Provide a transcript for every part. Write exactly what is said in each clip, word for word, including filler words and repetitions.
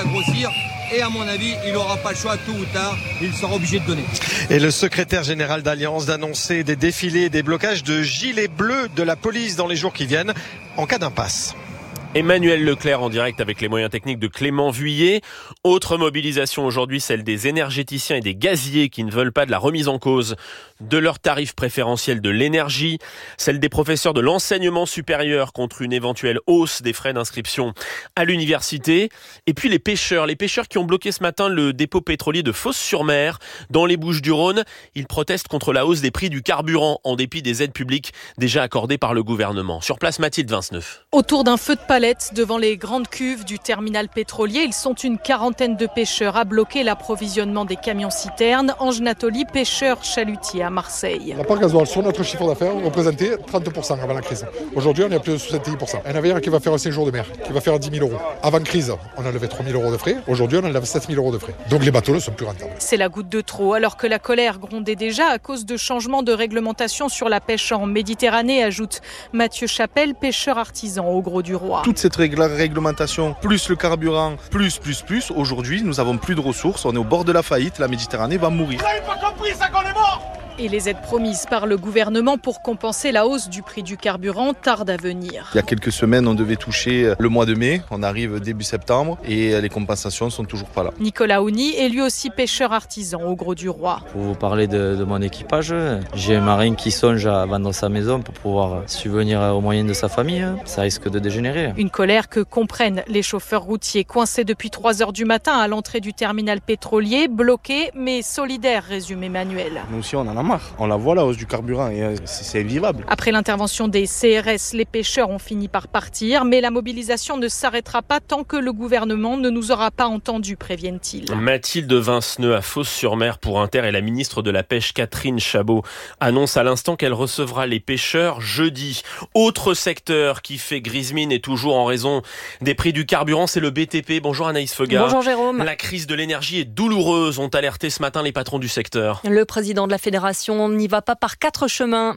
Grossir et à mon avis, il n'aura pas le choix, tôt ou tard, il sera obligé de donner. Et le secrétaire général d'Alliance d'annoncer des défilés, des blocages de gilets bleus de la police dans les jours qui viennent en cas d'impasse. Emmanuel Leclerc en direct avec les moyens techniques de Clément Vuillet. Autre mobilisation aujourd'hui, celle des énergéticiens et des gaziers qui ne veulent pas de la remise en cause de leurs tarifs préférentiels de l'énergie. Celle des professeurs de l'enseignement supérieur contre une éventuelle hausse des frais d'inscription à l'université. Et puis les pêcheurs, les pêcheurs qui ont bloqué ce matin le dépôt pétrolier de Fos-sur-Mer dans les Bouches-du-Rhône. Ils protestent contre la hausse des prix du carburant en dépit des aides publiques déjà accordées par le gouvernement. Sur place, Mathilde Vinceneuve. Autour d'un feu de palette devant les grandes cuves du terminal pétrolier, ils sont une quarantaine de pêcheurs à bloquer l'approvisionnement des camions-citernes. Ange Nathalie, pêcheur chalutier à Marseille. La part gasoil sur notre chiffre d'affaires représentait trente pour cent avant la crise. Aujourd'hui, on est à plus de soixante-dix pour cent. Un navire qui va faire cinq jours de mer, qui va faire dix mille euros. Avant crise, on a levé trois mille euros de frais. Aujourd'hui, on enlève sept mille euros de frais. Donc les bateaux ne sont plus rentables. C'est la goutte de trop, alors que la colère grondait déjà à cause de changements de réglementation sur la pêche en Méditerranée, ajoute Mathieu Chapelle, pêcheur artisan au Gros du Roi. Toute cette réglementation, plus le carburant, plus, plus, plus, aujourd'hui, nous n'avons plus de ressources, on est au bord de la faillite, la Méditerranée va mourir. Vous n'avez pas compris ça qu'on est mort ? Et les aides promises par le gouvernement pour compenser la hausse du prix du carburant tardent à venir. Il y a quelques semaines, on devait toucher le mois de mai, on arrive début septembre et les compensations ne sont toujours pas là. Nicolas Ouni est lui aussi pêcheur artisan au Gros du Roi. Pour vous parler de, de mon équipage, j'ai un marin qui songe à vendre sa maison pour pouvoir subvenir aux moyens de sa famille. Ça risque de dégénérer. Une colère que comprennent les chauffeurs routiers coincés depuis trois heures du matin à l'entrée du terminal pétrolier, bloqués mais solidaires, résume Emmanuel. Nous aussi, on en a marre. On la voit la hausse du carburant et c'est, c'est invivable. Après l'intervention des C R S, les pêcheurs ont fini par partir, mais la mobilisation ne s'arrêtera pas tant que le gouvernement ne nous aura pas entendus, préviennent-ils. Mathilde Vinceneuve à Fos-sur-Mer pour Inter et la ministre de la Pêche Catherine Chabot annonce à l'instant qu'elle recevra les pêcheurs jeudi. Autre secteur qui fait grise mine et toujours en raison des prix du carburant, c'est le B T P. Bonjour Anaïs Feugat. Bonjour Jérôme. La crise de l'énergie est douloureuse, ont alerté ce matin les patrons du secteur. Le président de la fédération n'y va pas par quatre chemins.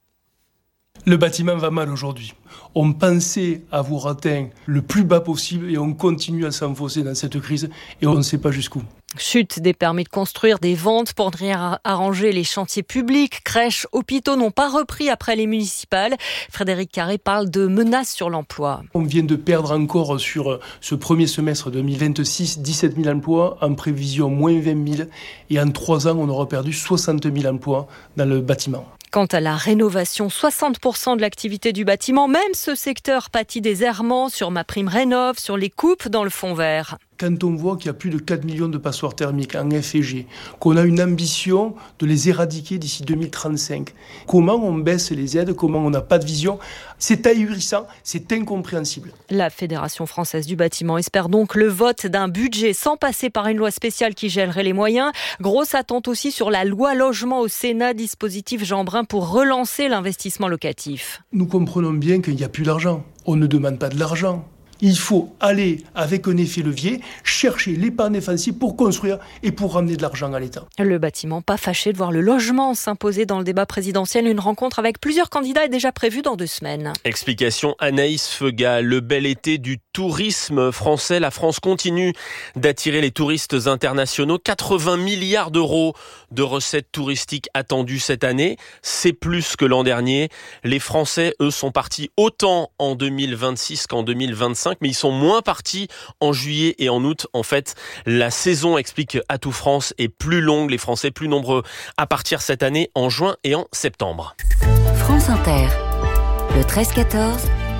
Le bâtiment va mal aujourd'hui. On pensait avoir atteint le plus bas possible et on continue à s'enfoncer dans cette crise et on ne sait pas jusqu'où. Chute des permis de construire, des ventes pour arranger les chantiers publics, crèches, hôpitaux n'ont pas repris après les municipales. Frédéric Carré parle de menaces sur l'emploi. On vient de perdre encore sur ce premier semestre deux mille vingt-six dix-sept mille emplois, en prévision moins vingt mille et en trois ans on aura perdu soixante mille emplois dans le bâtiment. Quant à la rénovation, soixante pour cent de l'activité du bâtiment, même ce secteur pâtit des errements sur MaPrimeRénov', sur les coupes dans le fond vert. Quand on voit qu'il y a plus de quatre millions de passoires thermiques en F et G, qu'on a une ambition de les éradiquer d'ici deux mille trente-cinq, comment on baisse les aides, comment on n'a pas de vision, c'est ahurissant, c'est incompréhensible. La Fédération française du bâtiment espère donc le vote d'un budget sans passer par une loi spéciale qui gèlerait les moyens. Grosse attente aussi sur la loi logement au Sénat, dispositif Jeanbrun pour relancer l'investissement locatif. Nous comprenons bien qu'il n'y a plus d'argent. On ne demande pas de l'argent. Il faut aller, avec un effet levier, chercher l'épargne défensive pour construire et pour ramener de l'argent à l'État. Le bâtiment pas fâché de voir le logement s'imposer dans le débat présidentiel. Une rencontre avec plusieurs candidats est déjà prévue dans deux semaines. Explication Anaïs Feugat. Le bel été du tourisme français. La France continue d'attirer les touristes internationaux. quatre-vingts milliards d'euros de recettes touristiques attendues cette année. C'est plus que l'an dernier. Les Français, eux, sont partis autant en deux mille vingt-six qu'en deux mille vingt-cinq. Mais ils sont moins partis en juillet et en août. En fait, la saison, explique Atout France, est plus longue. Les Français plus nombreux à partir cette année en juin et en septembre. France Inter, le treize quatorze,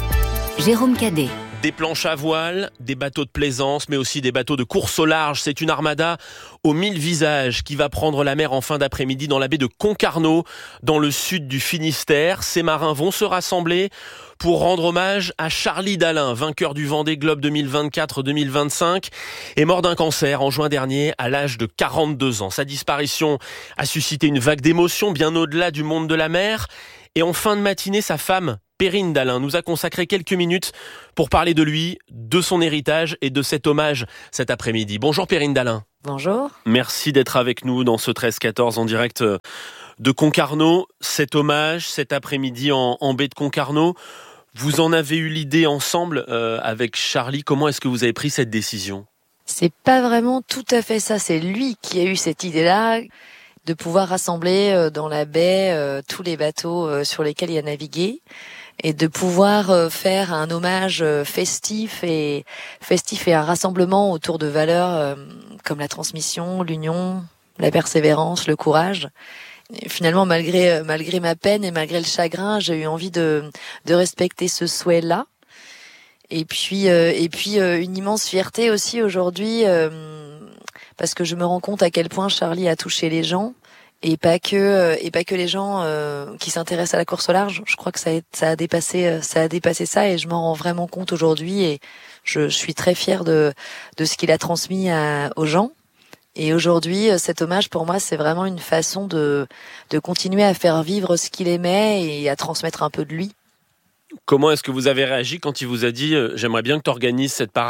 Jérôme Cadet. Des planches à voile, des bateaux de plaisance, mais aussi des bateaux de course au large. C'est une armada aux mille visages qui va prendre la mer en fin d'après-midi dans la baie de Concarneau, dans le sud du Finistère. Ces marins vont se rassembler pour rendre hommage à Charlie Dalin, vainqueur du Vendée Globe deux mille vingt-quatre deux mille vingt-cinq, et mort d'un cancer en juin dernier à l'âge de quarante-deux ans. Sa disparition a suscité une vague d'émotions bien au-delà du monde de la mer. Et en fin de matinée, sa femme, Perrine Dalin, nous a consacré quelques minutes pour parler de lui, de son héritage et de cet hommage cet après-midi. Bonjour Perrine Dalin. Bonjour. Merci d'être avec nous dans ce treize quatorze en direct de Concarneau. Cet hommage, cet après-midi en, en baie de Concarneau, vous en avez eu l'idée ensemble euh, avec Charlie. Comment est-ce que vous avez pris cette décision ? C'est pas vraiment tout à fait ça. C'est lui qui a eu cette idée-là de pouvoir rassembler dans la baie tous les bateaux sur lesquels il a navigué et de pouvoir faire un hommage festif et festif et un rassemblement autour de valeurs comme la transmission, l'union, la persévérance, le courage. Et finalement, malgré malgré ma peine et malgré le chagrin, j'ai eu envie de de respecter ce souhait-là. Et puis euh, et puis euh, une immense fierté aussi aujourd'hui euh, parce que je me rends compte à quel point Charlie a touché les gens et pas que euh, et pas que les gens euh, qui s'intéressent à la course au large. Je crois que ça a, ça a dépassé ça a dépassé ça et je m'en rends vraiment compte aujourd'hui et je suis très fière de de ce qu'il a transmis à, aux gens. Et aujourd'hui, cet hommage, pour moi, c'est vraiment une façon de, de continuer à faire vivre ce qu'il aimait et à transmettre un peu de lui. Comment est-ce que vous avez réagi quand il vous a dit euh, « J'aimerais bien que tu organises cette parade » ?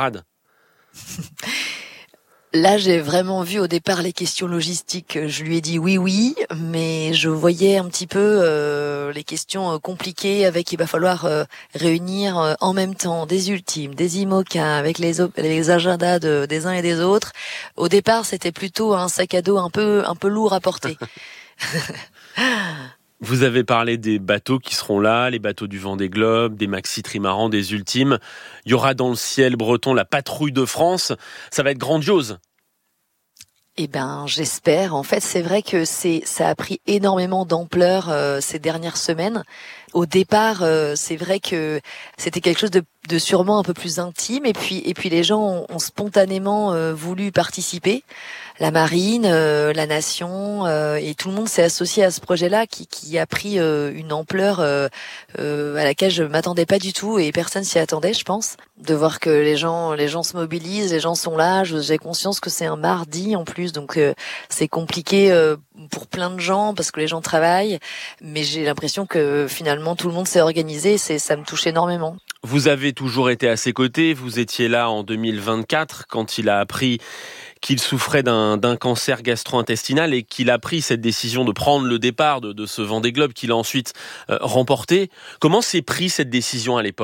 Là, j'ai vraiment vu au départ les questions logistiques. Je lui ai dit oui, oui, mais je voyais un petit peu euh, les questions compliquées avec il va falloir euh, réunir euh, en même temps des ultimes, des IMOCA avec les, les agendas de, des uns et des autres. Au départ, c'était plutôt un sac à dos un peu, un peu lourd à porter. Vous avez parlé des bateaux qui seront là, les bateaux du Vendée Globe, des maxi trimarans, des ultimes. Il y aura dans le ciel breton la patrouille de France. Ça va être grandiose. Eh ben, j'espère. En fait, c'est vrai que c'est, ça a pris énormément d'ampleur euh, ces dernières semaines. Au départ, euh, c'est vrai que c'était quelque chose de, de sûrement un peu plus intime. Et puis, et puis les gens ont, ont spontanément euh, voulu participer. La marine, euh, la nation, euh, et tout le monde s'est associé à ce projet-là qui, qui a pris euh, une ampleur euh, euh, à laquelle je m'attendais pas du tout et personne s'y attendait, je pense. De voir que les gens, les gens se mobilisent, les gens sont là. J'ai conscience que c'est un mardi en plus, donc euh, c'est compliqué euh, pour plein de gens parce que les gens travaillent. Mais j'ai l'impression que finalement tout le monde s'est organisé. C'est, ça me touche énormément. Vous avez toujours été à ses côtés. Vous étiez là en deux mille vingt-quatre quand il a appris qu'il souffrait d'un, d'un cancer gastro-intestinal et qu'il a pris cette décision de prendre le départ de, de ce Vendée Globe qu'il a ensuite euh, remporté. Comment s'est pris cette décision à l'époque ?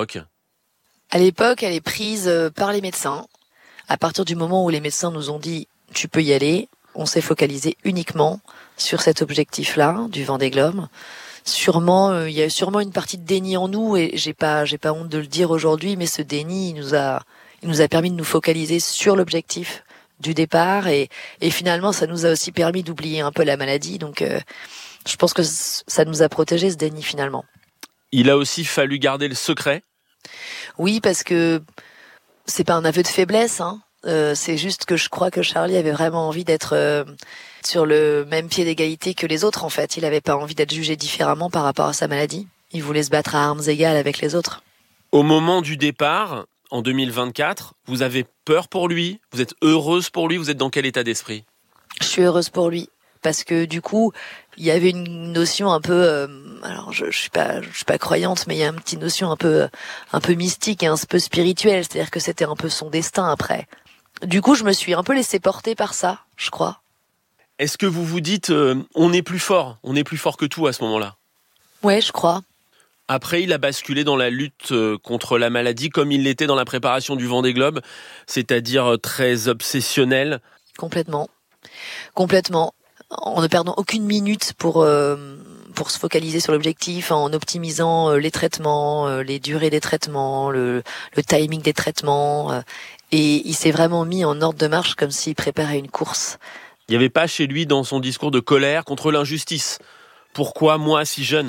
À l'époque, elle est prise par les médecins. À partir du moment où les médecins nous ont dit « tu peux y aller », on s'est focalisé uniquement sur cet objectif-là du Vendée Globe. Sûrement, euh, il y a sûrement une partie de déni en nous et j'ai pas, j'ai pas honte de le dire aujourd'hui, mais ce déni, il nous a, il nous a permis de nous focaliser sur l'objectif du départ et, et finalement ça nous a aussi permis d'oublier un peu la maladie, donc euh, je pense que ça nous a protégé ce déni finalement. Il a aussi fallu garder le secret ? Oui, parce que c'est pas un aveu de faiblesse, hein. Euh, c'est juste que je crois que Charlie avait vraiment envie d'être euh, sur le même pied d'égalité que les autres en fait. Il avait pas envie d'être jugé différemment par rapport à sa maladie. Il voulait se battre à armes égales avec les autres. Au moment du départ, en deux mille vingt-quatre, vous avez peur pour lui ? Vous êtes heureuse pour lui ? Vous êtes dans quel état d'esprit ? Je suis heureuse pour lui parce que du coup, il y avait une notion un peu, euh, alors je, je suis pas, je suis pas croyante, mais il y a une petite notion un peu, un peu mystique et un peu spirituelle, c'est-à-dire que c'était un peu son destin après. Du coup, je me suis un peu laissée porter par ça, je crois. Est-ce que vous vous dites, euh, on est plus fort, on est plus fort que tout à ce moment-là ? Ouais, je crois. Après, il a basculé dans la lutte contre la maladie comme il l'était dans la préparation du Vendée Globe, c'est-à-dire très obsessionnel. Complètement. Complètement. En ne perdant aucune minute pour, euh, pour se focaliser sur l'objectif, en optimisant les traitements, les durées des traitements, le, le timing des traitements. Et il s'est vraiment mis en ordre de marche comme s'il préparait une course. Il n'y avait pas chez lui dans son discours de colère contre l'injustice. Pourquoi moi si jeune ?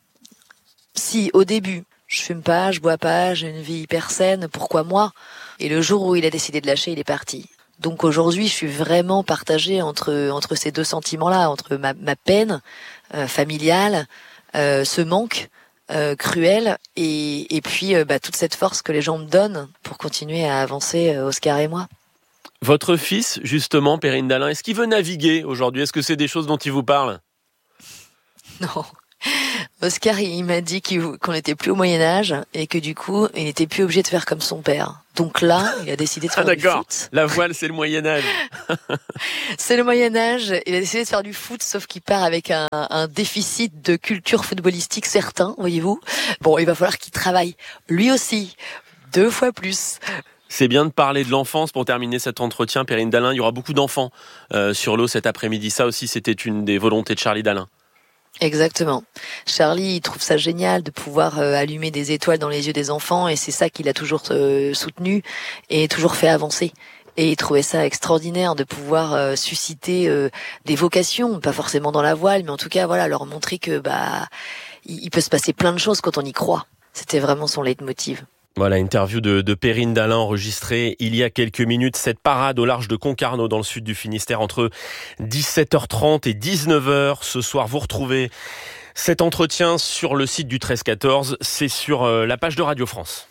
Si, au début, je fume pas, je bois pas, j'ai une vie hyper saine, pourquoi moi ? Et le jour où il a décidé de lâcher, il est parti. Donc aujourd'hui, je suis vraiment partagée entre entre ces deux sentiments-là, entre ma, ma peine euh, familiale, euh, ce manque euh, cruel, et, et puis euh, bah, toute cette force que les gens me donnent pour continuer à avancer, euh, Oscar et moi. Votre fils, justement, Perrine Dallin, est-ce qu'il veut naviguer aujourd'hui ? Est-ce que c'est des choses dont il vous parle ? Non. Oscar, il m'a dit qu'on n'était plus au Moyen-Âge et que du coup, il n'était plus obligé de faire comme son père. Donc là, il a décidé de faire ah, du d'accord. foot. La voile, c'est le Moyen-Âge. C'est le Moyen-Âge. Il a décidé de faire du foot, sauf qu'il part avec un, un déficit de culture footballistique certain, voyez-vous. Bon, il va falloir qu'il travaille, lui aussi, deux fois plus. C'est bien de parler de l'enfance pour terminer cet entretien. Perrine Dallin, il y aura beaucoup d'enfants euh, sur l'eau cet après-midi. Ça aussi, c'était une des volontés de Charlie Dallin. Exactement. Charlie, il trouve ça génial de pouvoir euh, allumer des étoiles dans les yeux des enfants, et c'est ça qu'il a toujours euh, soutenu et toujours fait avancer. Et il trouvait ça extraordinaire de pouvoir euh, susciter euh, des vocations, pas forcément dans la voile, mais en tout cas, voilà, leur montrer que bah il, il peut se passer plein de choses quand on y croit. C'était vraiment son leitmotiv. Voilà, interview de, de Perrine Dallin enregistrée il y a quelques minutes. Cette parade au large de Concarneau dans le sud du Finistère entre dix-sept heures trente et dix-neuf heures. Ce soir, vous retrouvez cet entretien sur le site du treize quatorze. C'est sur la page de Radio France.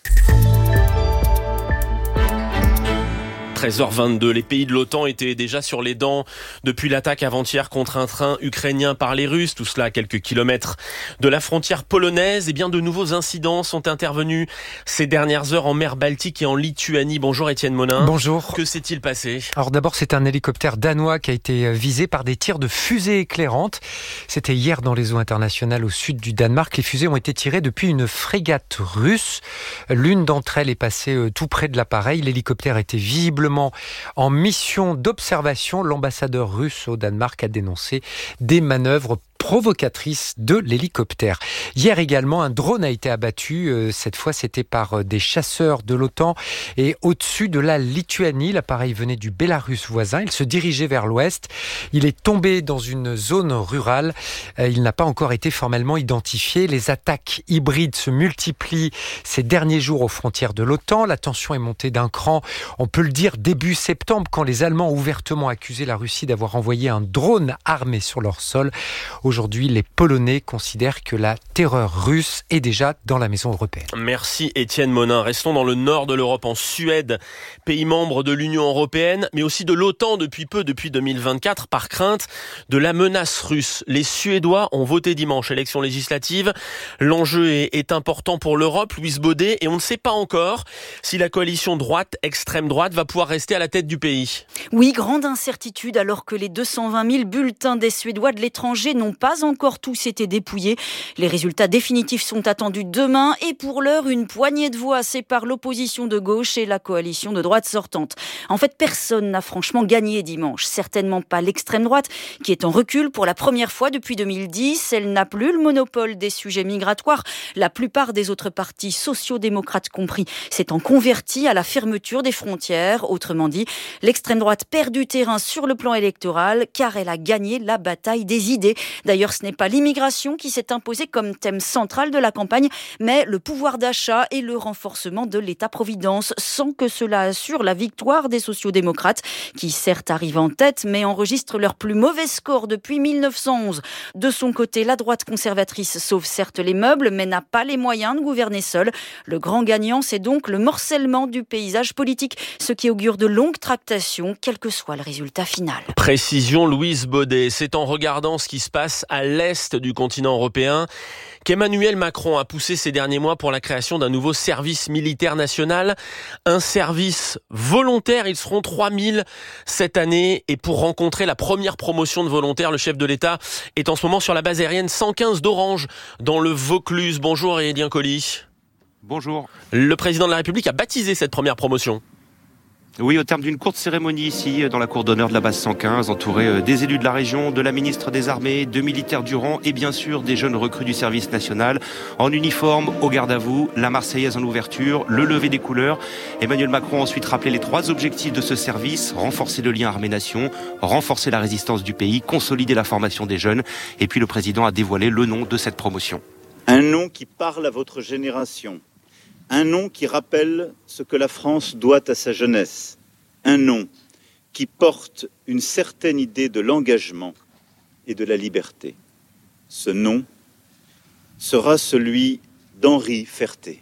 treize heures vingt-deux, les pays de l'OTAN étaient déjà sur les dents depuis l'attaque avant-hier contre un train ukrainien par les Russes, tout cela à quelques kilomètres de la frontière polonaise. Et bien de nouveaux incidents sont intervenus ces dernières heures en mer Baltique et en Lituanie. Bonjour Étienne Monin. Bonjour. Que s'est-il passé ? Alors d'abord, c'est un hélicoptère danois qui a été visé par des tirs de fusées éclairantes. C'était hier dans les eaux internationales au sud du Danemark. Les fusées ont été tirées depuis une frégate russe. L'une d'entre elles est passée tout près de l'appareil. L'hélicoptère était visiblement en mission d'observation. L'ambassadeur russe au Danemark a dénoncé des manœuvres provocatrice de l'hélicoptère. Hier également, un drone a été abattu. Euh, cette fois, c'était par euh, des chasseurs de l'OTAN et au-dessus de la Lituanie. L'appareil venait du Bélarus voisin. Il se dirigeait vers l'ouest. Il est tombé dans une zone rurale. Euh, il n'a pas encore été formellement identifié. Les attaques hybrides se multiplient ces derniers jours aux frontières de l'OTAN. La tension est montée d'un cran, on peut le dire, début septembre, quand les Allemands ont ouvertement accusé la Russie d'avoir envoyé un drone armé sur leur sol. Aujourd'hui, les Polonais considèrent que la terreur russe est déjà dans la maison européenne. Merci Étienne Monin. Restons dans le nord de l'Europe, en Suède, pays membre de l'Union européenne, mais aussi de l'OTAN depuis peu, depuis deux mille vingt-quatre, par crainte de la menace russe. Les Suédois ont voté dimanche, élection législative. L'enjeu est, est important pour l'Europe, Louise Baudet, et on ne sait pas encore si la coalition droite, extrême droite, va pouvoir rester à la tête du pays. Oui, grande incertitude, alors que les deux cent vingt mille bulletins des Suédois de l'étranger n'ont pas encore tous été dépouillés. Les résultats définitifs sont attendus demain et pour l'heure, une poignée de voix sépare l'opposition de gauche et la coalition de droite sortante. En fait, personne n'a franchement gagné dimanche. Certainement pas l'extrême droite, qui est en recul pour la première fois depuis deux mille dix. Elle n'a plus le monopole des sujets migratoires. La plupart des autres partis, sociaux-démocrates compris, s'étant convertis à la fermeture des frontières. Autrement dit, l'extrême droite perd du terrain sur le plan électoral car elle a gagné la bataille des idées. D'ailleurs, ce n'est pas l'immigration qui s'est imposée comme thème central de la campagne, mais le pouvoir d'achat et le renforcement de l'État-providence, sans que cela assure la victoire des sociaux-démocrates, qui certes arrivent en tête, mais enregistrent leur plus mauvais score depuis mille neuf cent onze. De son côté, la droite conservatrice sauve certes les meubles, mais n'a pas les moyens de gouverner seule. Le grand gagnant, c'est donc le morcellement du paysage politique, ce qui augure de longues tractations, quel que soit le résultat final. Précision Louise Baudet, c'est en regardant ce qui se passe à l'est du continent européen qu'Emmanuel Macron a poussé ces derniers mois pour la création d'un nouveau service militaire national, un service volontaire. Ils seront trois mille cette année et pour rencontrer la première promotion de volontaires, le chef de l'État est en ce moment sur la base aérienne cent quinze d'Orange dans le Vaucluse. Bonjour Aurélien Colly. Bonjour. Le président de la République a baptisé cette première promotion. Oui, au terme d'une courte cérémonie ici, dans la cour d'honneur de la base cent quinze, entouré des élus de la région, de la ministre des Armées, de militaires du rang et bien sûr des jeunes recrues du service national. En uniforme, au garde à vous, la Marseillaise en ouverture, le lever des couleurs. Emmanuel Macron a ensuite rappelé les trois objectifs de ce service: renforcer le lien armée-nation, renforcer la résistance du pays, consolider la formation des jeunes. Et puis le président a dévoilé le nom de cette promotion. Un nom qui parle à votre génération. Un nom qui rappelle ce que la France doit à sa jeunesse. Un nom qui porte une certaine idée de l'engagement et de la liberté. Ce nom sera celui d'Henri Ferté.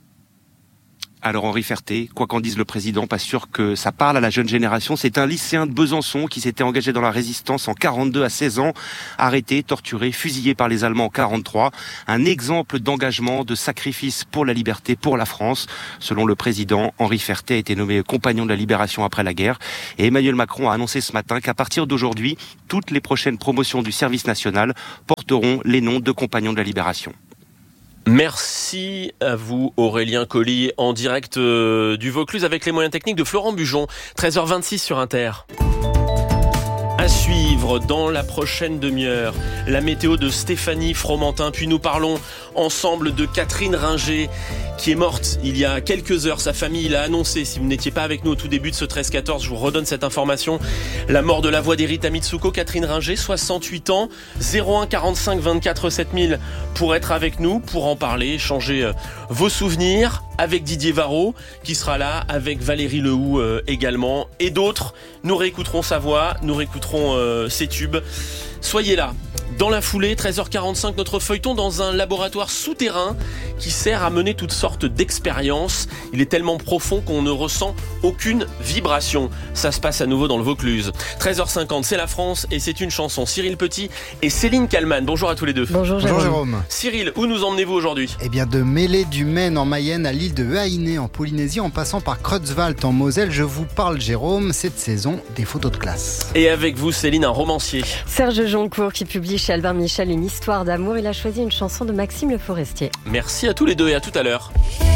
Alors Henri Ferté, quoi qu'en dise le président, pas sûr que ça parle à la jeune génération. C'est un lycéen de Besançon qui s'était engagé dans la résistance en quarante-deux à seize ans, arrêté, torturé, fusillé par les Allemands en quarante-trois. Un exemple d'engagement, de sacrifice pour la liberté, pour la France. Selon le président, Henri Ferté a été nommé compagnon de la libération après la guerre. Et Emmanuel Macron a annoncé ce matin qu'à partir d'aujourd'hui, toutes les prochaines promotions du service national porteront les noms de compagnons de la libération. Merci à vous Aurélien Colli en direct euh, du Vaucluse avec les moyens techniques de Florent Bujon. treize heures vingt-six sur Inter. À suivre dans la prochaine demi-heure, la météo de Stéphanie Fromentin. Puis nous parlons ensemble de Catherine Ringer, qui est morte il y a quelques heures. Sa famille l'a annoncé. Si vous n'étiez pas avec nous au tout début de ce treize quatorze, je vous redonne cette information. La mort de la voix d'Erita Mitsuko, Catherine Ringer, soixante-huit ans, zéro un quarante-cinq vingt-quatre sept mille pour être avec nous, pour en parler, échanger vos souvenirs avec Didier Varro, qui sera là, avec Valérie Lehoux euh, également, et d'autres. Nous réécouterons sa voix, nous réécouterons euh, ses tubes. Soyez là. Dans la foulée, treize heures quarante-cinq, notre feuilleton dans un laboratoire souterrain qui sert à mener toutes sortes d'expériences. Il est tellement profond qu'on ne ressent aucune vibration. Ça se passe à nouveau dans le Vaucluse. treize heures cinquante, c'est la France et c'est une chanson. Cyril Petit et Céline Kallmann. Bonjour à tous les deux. Bonjour Jérôme. Bonjour Jérôme. Cyril, où nous emmenez-vous aujourd'hui ? Eh bien, de Mêlée du Maine en Mayenne à l'île de Haïné en Polynésie, en passant par Creutzwald en Moselle, je vous parle, Jérôme, cette saison des photos de classe. Et avec vous, Céline, un romancier. Serge Joncourt qui publie chez Albin Michel une histoire d'amour. Il a choisi une chanson de Maxime Le Forestier. Merci à tous les deux et à tout à l'heure.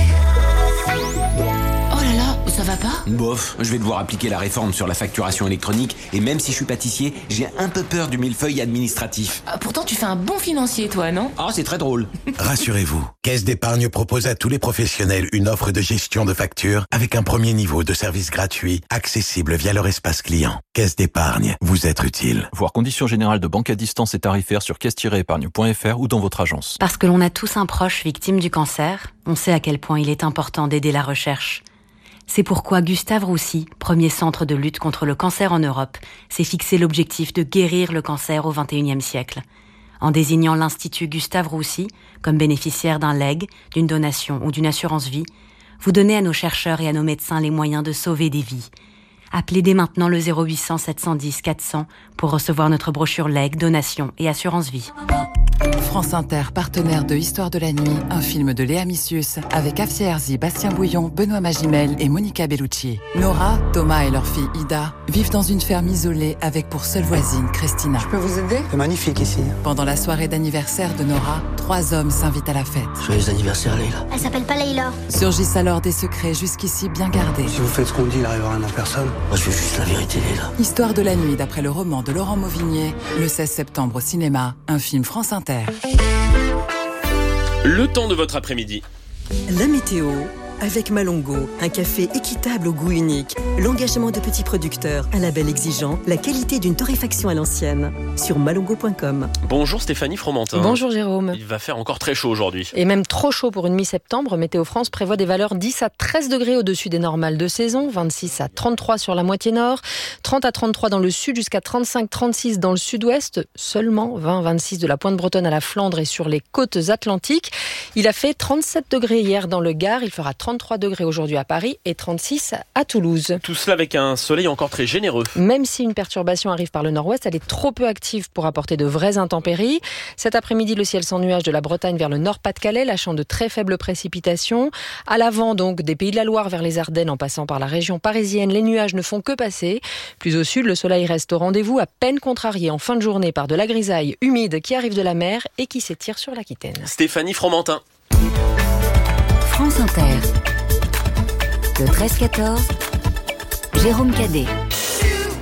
Oh là là, ça va pas ? Bof, je vais devoir appliquer la réforme sur la facturation électronique et même si je suis pâtissier, j'ai un peu peur du millefeuille administratif. Ah, pourtant tu fais un bon financier toi, non ? Ah, c'est très drôle. Rassurez-vous, Caisse d'épargne propose à tous les professionnels une offre de gestion de factures avec un premier niveau de service gratuit, accessible via leur espace client. Caisse d'épargne, vous êtes utile. Voir conditions générales de banque à distance et tarifaires sur caisse tiret épargne point f r ou dans votre agence. Parce que l'on a tous un proche victime du cancer, on sait à quel point il est important d'aider la recherche. C'est pourquoi Gustave Roussy, premier centre de lutte contre le cancer en Europe, s'est fixé l'objectif de guérir le cancer au vingt et unième siècle. En désignant l'Institut Gustave Roussy comme bénéficiaire d'un legs, d'une donation ou d'une assurance vie, vous donnez à nos chercheurs et à nos médecins les moyens de sauver des vies. Appelez dès maintenant le zéro huit cents sept cent dix quatre cents pour recevoir notre brochure legs, donation et assurance vie. France Inter, partenaire de Histoire de la nuit, un film de Léa Missius avec Afsia Herzi, Bastien Bouillon, Benoît Magimel et Monica Bellucci. Nora, Thomas et leur fille Ida vivent dans une ferme isolée avec pour seule voisine Christina. Je peux vous aider ? C'est magnifique ici. Pendant la soirée d'anniversaire de Nora, trois hommes s'invitent à la fête. Joyeux anniversaire Leïla. Elle s'appelle pas Leïla. Surgissent alors des secrets jusqu'ici bien gardés. Si vous faites ce qu'on dit, il arrivera rien en personne. Moi je veux juste la vérité Leïla. Histoire de la nuit d'après le roman de Laurent Mauvigné, le seize septembre au cinéma, un film France Inter. Le temps de votre après-midi. La météo avec Malongo, un café équitable au goût unique, l'engagement de petits producteurs, un label exigeant, la qualité d'une torréfaction à l'ancienne. Sur malongo point com. Bonjour Stéphanie Fromentin. Bonjour Jérôme. Il va faire encore très chaud aujourd'hui. Et même trop chaud pour une mi-septembre. Météo France prévoit des valeurs dix à treize degrés au-dessus des normales de saison, vingt-six à trente-trois sur la moitié nord, trente à trente-trois dans le sud, jusqu'à trente-cinq à trente-six dans le sud-ouest, seulement vingt à vingt-six de la pointe bretonne à la Flandre et sur les côtes atlantiques. Il a fait trente-sept degrés hier dans le Gard, il fera trente-trois degrés aujourd'hui à Paris et trente-six à Toulouse. Tout cela avec un soleil encore très généreux. Même si une perturbation arrive par le nord-ouest, elle est trop peu active pour apporter de vraies intempéries. Cet après-midi, le ciel sans nuages de la Bretagne vers le nord-Pas-de-Calais, lâchant de très faibles précipitations. À l'avant donc des Pays de la Loire vers les Ardennes en passant par la région parisienne, les nuages ne font que passer. Plus au sud, le soleil reste au rendez-vous, à peine contrarié en fin de journée par de la grisaille humide qui arrive de la mer et qui s'étire sur l'Aquitaine. Stéphanie Fromentin. France Inter. Le treize quatorze, Jérôme Cadet.